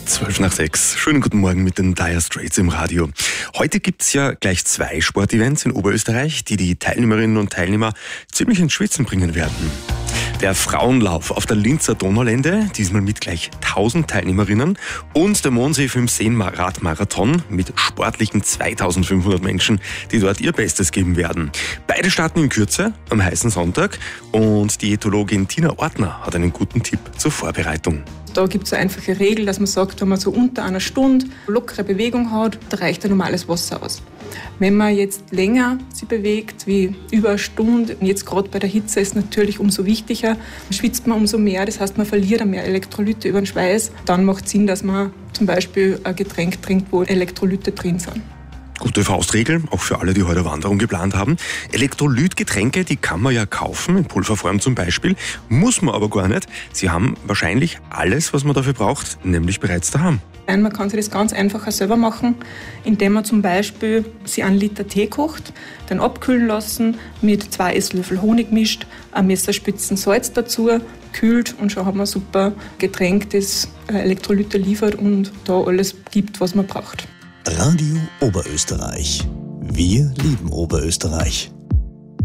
12:06. Schönen guten Morgen mit den Dire Straits im Radio. Heute gibt's ja gleich 2 Sportevents in Oberösterreich, die die Teilnehmerinnen und Teilnehmer ziemlich ins Schwitzen bringen werden. Der Frauenlauf auf der Linzer Donaulände, diesmal mit gleich 1000 Teilnehmerinnen, und der Mondsee 5-Radmarathon mit sportlichen 2500 Menschen, die dort ihr Bestes geben werden. Beide starten in Kürze am heißen Sonntag und die Diätologin Tina Ortner hat einen guten Tipp zur Vorbereitung. Da gibt es eine einfache Regel, dass man sagt, wenn man so unter einer Stunde lockere Bewegung hat, da reicht ein normales Wasser aus. Wenn man jetzt länger sich bewegt, wie über eine Stunde, und jetzt gerade bei der Hitze ist natürlich umso wichtiger, schwitzt man umso mehr, das heißt man verliert mehr Elektrolyte über den Schweiß, dann macht es Sinn, dass man zum Beispiel ein Getränk trinkt, wo Elektrolyte drin sind. Gute Faustregel, auch für alle, die heute Wanderung geplant haben. Elektrolytgetränke, die kann man ja kaufen, in Pulverform zum Beispiel, muss man aber gar nicht. Sie haben wahrscheinlich alles, was man dafür braucht, nämlich bereits daheim. Man kann sich das ganz einfach auch selber machen, indem man zum Beispiel sich 1 Liter Tee kocht, dann abkühlen lassen, mit 2 Esslöffel Honig mischt, ein Messerspitzen Salz dazu, kühlt und schon hat man ein super Getränk, das Elektrolyte liefert und da alles gibt, was man braucht. Radio Oberösterreich. Wir lieben Oberösterreich.